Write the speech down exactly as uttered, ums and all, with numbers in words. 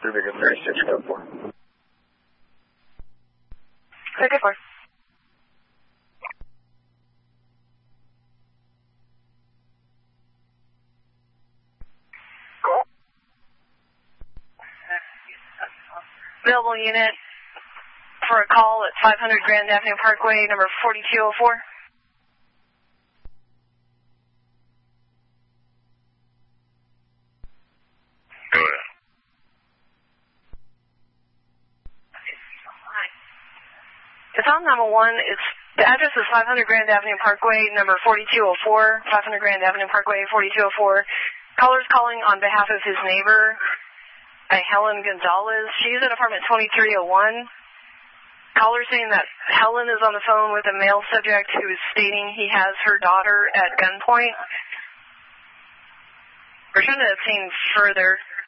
three Big thirty-six, code four. Okay, good four. Cool. Available unit for a call at five hundred Grand Avenue Parkway, number forty-two oh four. Go ahead. It's on number one. It's, the address is five hundred Grand Avenue Parkway, number forty-two oh four, five hundred Grand Avenue Parkway, forty-two oh four. Caller's calling on behalf of his neighbor, uh, Helen Gonzalez. She's at apartment twenty-three oh one. Caller saying that Helen is on the phone with a male subject who is stating he has her daughter at gunpoint. We're trying to obtain further